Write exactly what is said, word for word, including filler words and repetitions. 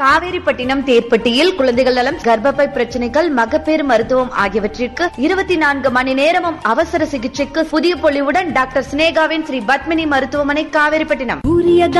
காவேரிப்பட்டினம் தேர்ப்பட்டியில் குழந்தைகள் நலம், கர்ப்பப்பை பிரச்சனைகள், மகப்பேறு மருத்துவம் ஆகியவற்றிற்கு இருபத்தி நான்கு மணி நேரமும் அவசர சிகிச்சைக்கு புதிய பொலிவுடன் டாக்டர் சினேகாவின் ஸ்ரீ பத்மினி மருத்துவமனை காவேரிப்பட்டினம்.